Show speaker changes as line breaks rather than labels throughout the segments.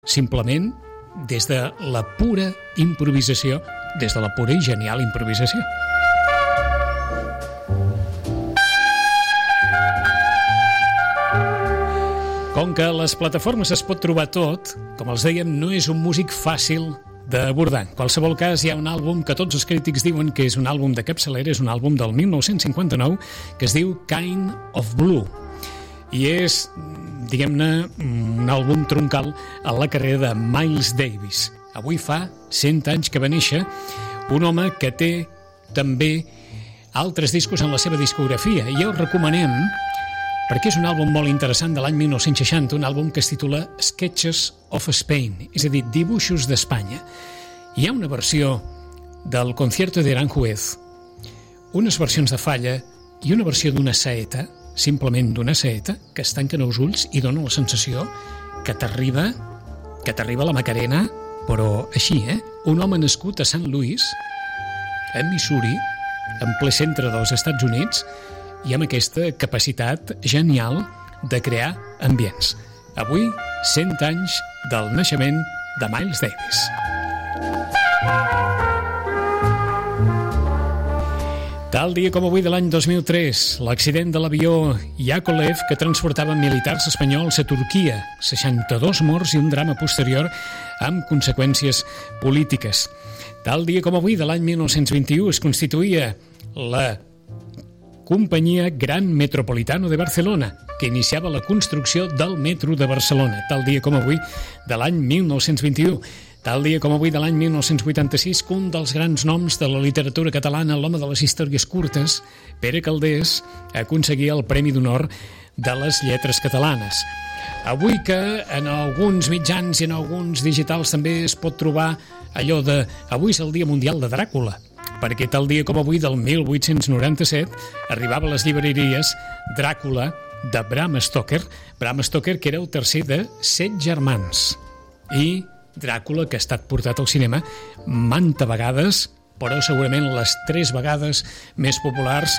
simplement des de la pura improvisació, des de la pura i genial improvisació. Com que a les plataformes es pot trobar tot, com els dèiem, no és un músic fàcil d'abordar. En qualsevol cas, hi ha un àlbum que tots els crítics diuen que és un àlbum de capçalera, és un àlbum del 1959 que es diu Kind of Blue. I és, diguem-ne, un àlbum troncal a la carrera de Miles Davis. Avui fa 100 anys que va néixer un home que té també altres discos en la seva discografia, i ja us recomanem perquè és un àlbum molt interessant de l'any 1960, un àlbum que es titula Sketches of Spain, és a dir, dibuixos d'Espanya. Hi ha una versió del Concierto de Aranjuez, unes versions de falla i una versió d'una saeta, simplement d'una saeta, que es tanquen els ulls i dona la sensació que t'arriba la Macarena, però així, Un home nascut a St. Louis, a Missouri, en ple centre dels Estats Units, i amb aquesta capacitat genial de crear ambients. Avui, 100 anys del naixement de Miles Davis. Tal dia com avui de l'any 2003, l'accident de l'avió Yakolev que transportava militars espanyols a Turquia, 62 morts i un drama posterior amb conseqüències polítiques. Tal dia com avui de l'any 1921 es constituïa la Companyia Gran Metropolitano de Barcelona, que iniciava la construcció del metro de Barcelona, tal dia com avui de l'any 1921. Tal dia com avui de l'any 1986, que un dels grans noms de la literatura catalana, l'home de les històries curtes, Pere Calders, aconseguia el Premi d'Honor de les Lletres Catalanes. Avui que en alguns mitjans i en alguns digitals també es pot trobar allò de avui és el Dia Mundial de Dràcula, perquè tal dia com avui del 1897 arribava a les llibreries Dràcula de Bram Stoker, que era el tercer de 7 germans, i Dràcula, que ha estat portat al cinema manta vegades, però segurament les 3 vegades més populars: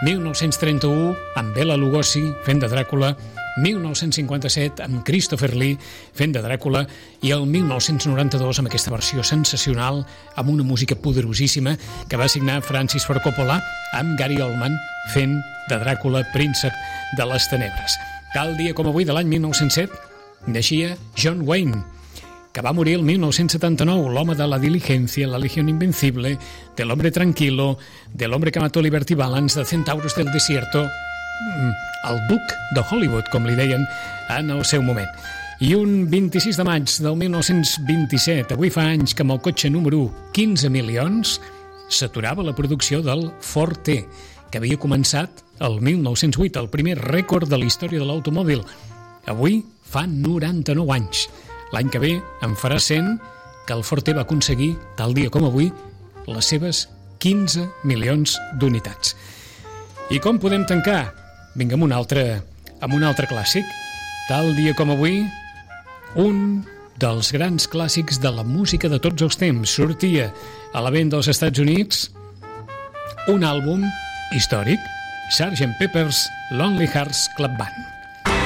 1931 amb Bela Lugosi fent de Dràcula, 1957 amb Christopher Lee fent de Dràcula i el 1992 amb aquesta versió sensacional amb una música poderosíssima que va signar Francis Ford Coppola amb Gary Oldman fent de Dràcula, príncep de les tenebres. Tal dia com avui de l'any 1907 naixia John Wayne, que va morir el 1979, l'home de La Diligencia, La Legión Invencible, del Hombre Tranquilo, del Hombre que mató Liberty Balance, de Centauros del Desierto, el duc de Hollywood, com li deien en el seu moment. I un 26 de maig del 1927, avui fa anys que amb el cotxe número 15 milions s'aturava la producció del Ford T, que havia començat el 1908, el primer rècord de la història de l'automòbil. Avui fa 99 anys. L'any que ve en farà 100 que el Ford T va aconseguir, tal dia com avui, les seves 15 milions d'unitats. I com podem tancar? Vinga, amb un altre clàssic. Tal dia com avui, un dels grans clàssics de la música de tots els temps. Sortia a la venda als Estats Units un àlbum històric, Sgt. Pepper's Lonely Hearts Club Band.